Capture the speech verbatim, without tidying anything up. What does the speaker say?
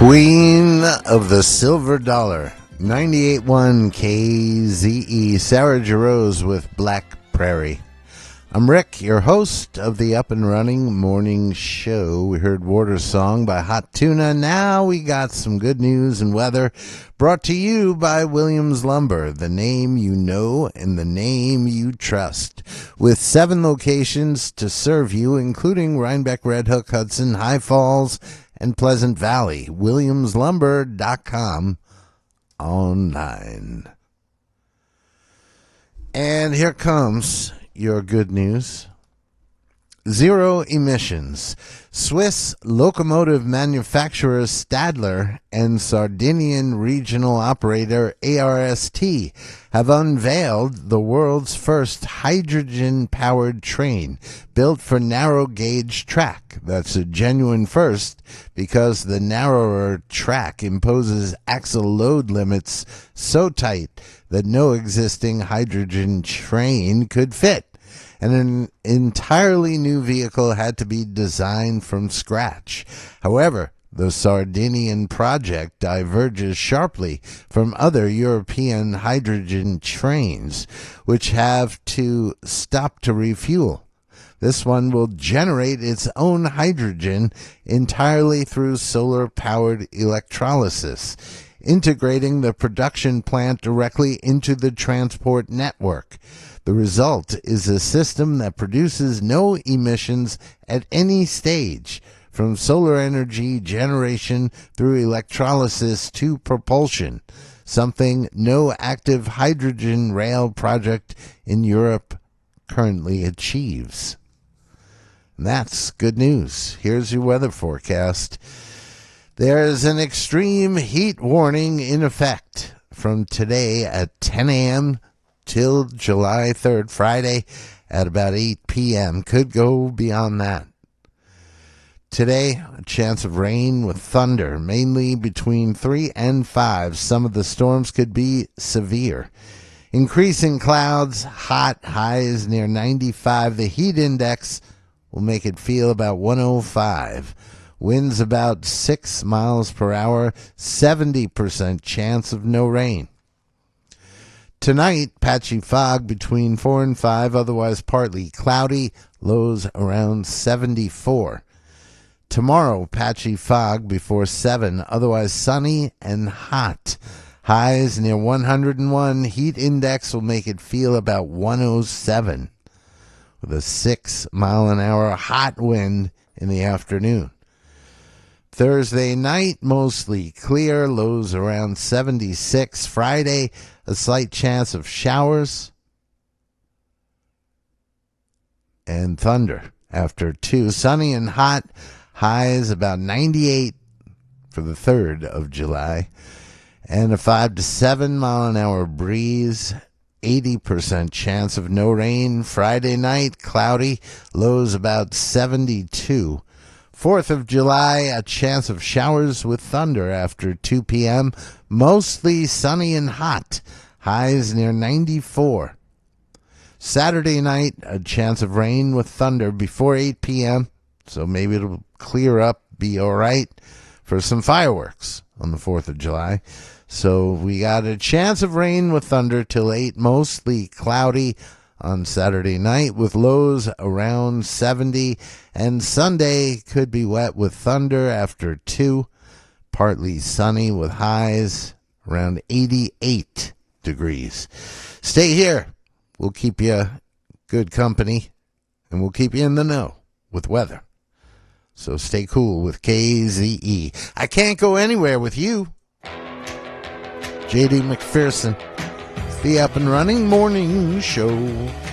Queen of the Silver Dollar, ninety-eight point one K Z E, Sarah Jarosz with Black Prairie. I'm Rick, your host of the Up and Running Morning Show. We heard Water Song by Hot Tuna. Now we got some good news and weather brought to you by Williams Lumber, the name you know and the name you trust. With seven locations to serve you, including Rhinebeck, Red Hook, Hudson, High Falls, and Pleasant Valley. Williams Lumber dot com online. And here comes your good news. Zero emissions. Swiss locomotive manufacturer Stadler and Sardinian regional operator A R S T have unveiled the world's first hydrogen-powered train built for narrow-gauge track. That's a genuine first because the narrower track imposes axle load limits so tight that no existing hydrogen train could fit. And an entirely new vehicle had to be designed from scratch. However, the Sardinian project diverges sharply from other European hydrogen trains, which have to stop to refuel. This one will generate its own hydrogen entirely through solar-powered electrolysis, integrating the production plant directly into the transport network. The result is a system that produces no emissions at any stage, from solar energy generation through electrolysis to propulsion, something no active hydrogen rail project in Europe currently achieves. And that's good news. Here's your weather forecast. There's an extreme heat warning in effect from today at ten a.m. till July third, Friday at about eight p.m. Could go beyond that. Today, a chance of rain with thunder, mainly between three and five. Some of the storms could be severe. Increasing clouds, hot, highs near ninety-five. The heat index will make it feel about one oh five. Winds about six miles per hour, seventy percent chance of no rain. Tonight, patchy fog between four and five, otherwise partly cloudy, lows around seventy-four. Tomorrow, patchy fog before seven, otherwise sunny and hot. Highs near one hundred one. Heat index will make it feel about one oh seven, with a six mile an hour hot wind in the afternoon. Thursday night, mostly clear, lows around seventy-six. Friday, a slight chance of showers and thunder after two. Sunny and hot, highs about ninety-eight for the third of July. And a five to seven mile an hour breeze, eighty percent chance of no rain. Friday night, cloudy, lows about seventy-two. fourth of July, a chance of showers with thunder after two p.m. Mostly sunny and hot. Highs near ninety-four. Saturday night, a chance of rain with thunder before eight p.m. So maybe it'll clear up, be all right for some fireworks on the fourth of July. So we got a chance of rain with thunder till eight. Mostly cloudy on Saturday night with lows around seventy, and Sunday could be wet with thunder after two, partly sunny with highs around eighty-eight degrees. Stay here. We'll keep you good company, and we'll keep you in the know with weather. So stay cool with K Z E. I can't go anywhere with you. J D McPherson, the Up and Running Morning Show.